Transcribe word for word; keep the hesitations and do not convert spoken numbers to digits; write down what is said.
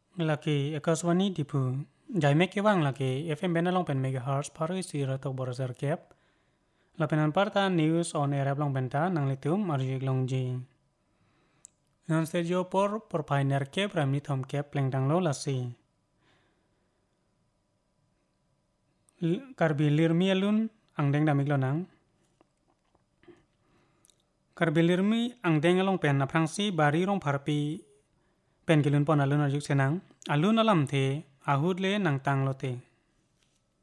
laki ekoswani dipu jaime kewang laki F M bena long pen megahertz paru isi ratok borosar kep lapenan parta news on air long benta nang litum arjik long ji non studio por por pioneer kep ramni thom kep plengdang lo lasi karbi lirmi alun angdeng damik lo nang karbi lirmi angdeng along pen naprangsi bari rong parpi pen kilun pon alun arjuk senang alun alam the ahud le nang tang lote